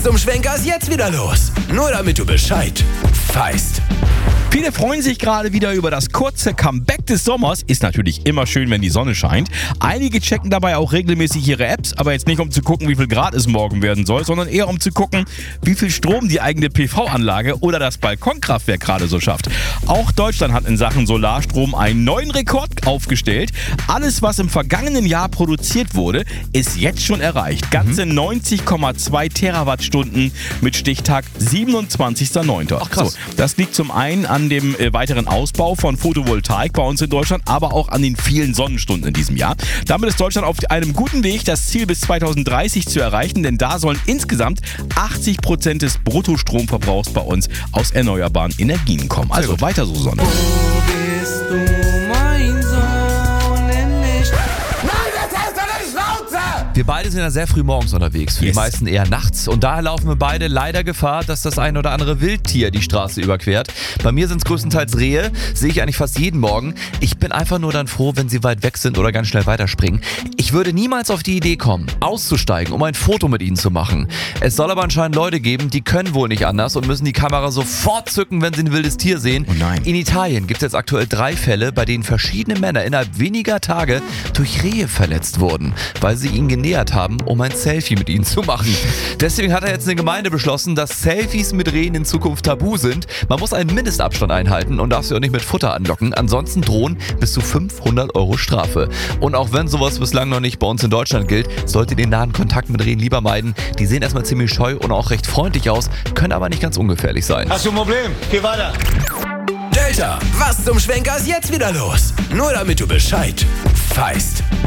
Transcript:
Zum Schwenker ist jetzt wieder los. Nur damit du Bescheid weißt. Viele freuen sich gerade wieder über das kurze Comeback des Sommers. Ist natürlich immer schön, wenn die Sonne scheint. Einige checken dabei auch regelmäßig ihre Apps, aber jetzt nicht um zu gucken, wie viel Grad es morgen werden soll, sondern eher um zu gucken, wie viel Strom die eigene PV-Anlage oder das Balkonkraftwerk gerade so schafft. Auch Deutschland hat in Sachen Solarstrom einen neuen Rekord aufgestellt. Alles, was im vergangenen Jahr produziert wurde, ist jetzt schon erreicht. Ganze 90,2 Terawattstunden mit Stichtag 27.09. Ach krass. So, das liegt zum einen an dem weiteren Ausbau von Photovoltaik bei uns in Deutschland, aber auch an den vielen Sonnenstunden in diesem Jahr. Damit ist Deutschland auf einem guten Weg, das Ziel bis 2030 zu erreichen, denn da sollen insgesamt 80% des Bruttostromverbrauchs bei uns aus erneuerbaren Energien kommen. Also weiter so, Sonne. Bist du mein Sonnenlicht? Wir beide sind ja sehr früh morgens unterwegs, für Yes. die meisten eher nachts. Und daher laufen wir beide leider Gefahr, dass das ein oder andere Wildtier die Straße überquert. Bei mir sind es größtenteils Rehe, sehe ich eigentlich fast jeden Morgen. Ich bin einfach nur dann froh, wenn sie weit weg sind oder ganz schnell weiterspringen. Ich würde niemals auf die Idee kommen, auszusteigen, um ein Foto mit ihnen zu machen. Es soll aber anscheinend Leute geben, die können wohl nicht anders und müssen die Kamera sofort zücken, wenn sie ein wildes Tier sehen. Oh nein. In Italien gibt es jetzt aktuell 3 Fälle, bei denen verschiedene Männer innerhalb weniger Tage durch Rehe verletzt wurden, weil sie ihnen genähert haben, um ein Selfie mit ihnen zu machen. Deswegen hat jetzt eine Gemeinde beschlossen, dass Selfies mit Rehen in Zukunft tabu sind. Man muss einen Mindestabstand einhalten und darf sie auch nicht mit Futter anlocken. Ansonsten drohen bis zu 500 € Strafe. Und auch wenn sowas bislang noch nicht bei uns in Deutschland gilt, solltet ihr den nahen Kontakt mit Rehen lieber meiden. Die sehen erstmal ziemlich scheu und auch recht freundlich aus, können aber nicht ganz ungefährlich sein. Hast du ein Problem? Geh weiter. Delta, was zum Schwenker ist jetzt wieder los? Nur damit du Bescheid weißt.